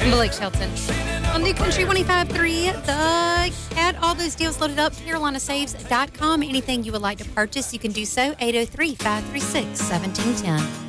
I'm Blake Shelton. On New Country 105.3, The Cat. All those deals loaded up, CarolinaSaves.com. Anything you would like to purchase, you can do so. 803-536-1710.